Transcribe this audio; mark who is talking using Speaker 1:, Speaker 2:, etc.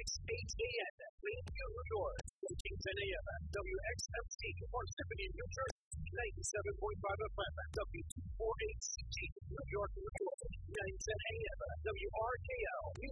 Speaker 1: WXHAN, Plainview, New York. 1410 AM, WXMC, Parsippany, New Jersey. 97.5 FM, W248CT, New York, New York. 910 AM, WRKL, New